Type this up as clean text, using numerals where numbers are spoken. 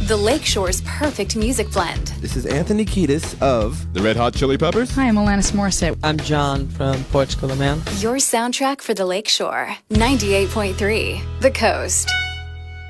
The Lakeshore's perfect music blend. This is Anthony Kiedis of The Red Hot Chili Peppers. Hi, I'm Alanis Morissette. I'm John from Portugal, man. Your soundtrack for the Lakeshore. 98.3 The Coast.